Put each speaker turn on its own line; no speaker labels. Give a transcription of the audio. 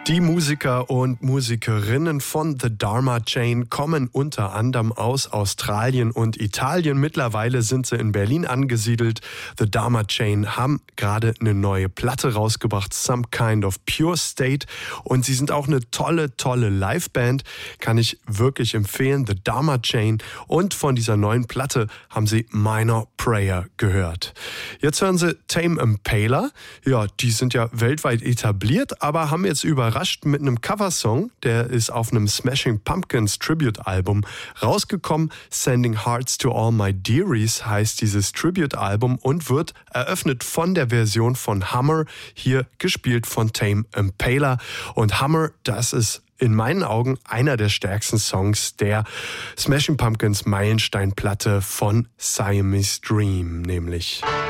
Die Musiker und Musikerinnen von The Dharma Chain kommen unter anderem aus Australien und Italien. Mittlerweile sind sie in Berlin angesiedelt. The Dharma Chain haben gerade eine neue Platte rausgebracht, Some Kind of Pure State. Und sie sind auch eine tolle Liveband. Kann ich wirklich empfehlen, The Dharma Chain. Und von dieser neuen Platte haben sie Minor Prayer gehört. Jetzt hören sie Tame Impala. Ja, die sind ja weltweit etabliert, aber haben jetzt überrascht mit einem Coversong. Der ist auf einem Smashing Pumpkins Tribute-Album rausgekommen. Sending Hearts to All My Dearies heißt dieses Tribute-Album und wird eröffnet von der Version von Hummer, hier gespielt von Tame Impala. Und Hummer, das ist in meinen Augen einer der stärksten Songs der Smashing Pumpkins Meilensteinplatte von Siamese Dream, nämlich.